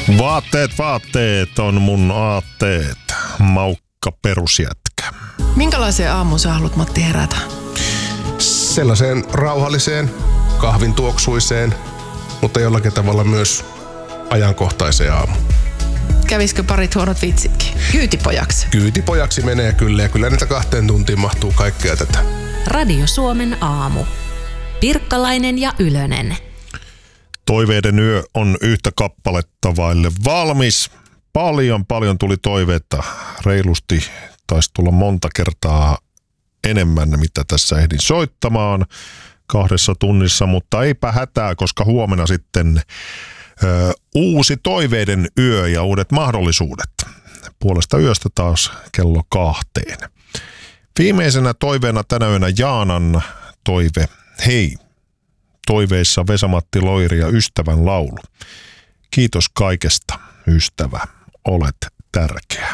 Vaatteet on mun aatteet. Maukka perusjätkä. Minkälaiseen aamuun sä haluat, Matti, herätä? Sellaiseen rauhalliseen, kahvin tuoksuiseen, mutta jollakin tavalla myös ajankohtaiseen aamuun. Kävisikö parit huonot vitsitkin? Kyytipojaksi? Kyytipojaksi menee kyllä, ja kyllä niitä 2 tuntiin mahtuu kaikkea tätä. Radio Suomen aamu. Pirkkalainen ja Ylönen. Toiveiden yö on yhtä kappaletta vaille valmis. Paljon tuli toiveita. Reilusti taisi tulla monta kertaa enemmän, mitä tässä ehdin soittamaan 2 tunnissa, mutta eipä hätää, koska huomenna sitten uusi toiveiden yö ja uudet mahdollisuudet. Puolesta yöstä taas kello 2. Viimeisenä toiveena tänä yönä Jaanan toive. Hei, toiveissa Vesa-Matti Loiri ja Ystävän laulu. Kiitos kaikesta, ystävä, olet tärkeä.